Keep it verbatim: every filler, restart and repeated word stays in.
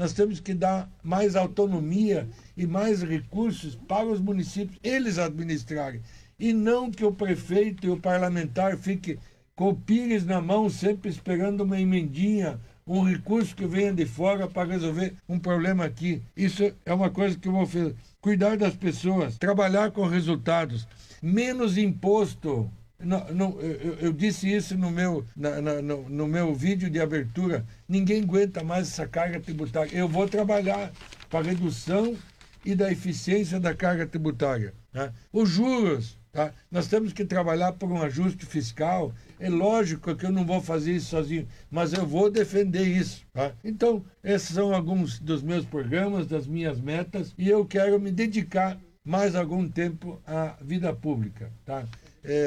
Nós temos que dar mais autonomia e mais recursos para os municípios, eles administrarem. E não que o prefeito e o parlamentar fiquem com o pires na mão, sempre esperando uma emendinha, um recurso que venha de fora para resolver um problema aqui. Isso é uma coisa que eu vou fazer. Cuidar das pessoas, trabalhar com resultados, menos imposto. Não, não, eu, eu disse isso no meu, na, na, no, no meu vídeo de abertura. Ninguém aguenta mais essa carga tributária. Eu vou trabalhar para a redução e da eficiência da carga tributária. Né? Os juros, tá? Nós temos que trabalhar por um ajuste fiscal. É lógico que eu não vou fazer isso sozinho, mas eu vou defender isso. Tá? Então, esses são alguns dos meus programas, das minhas metas, e eu quero me dedicar mais algum tempo à vida pública. Tá?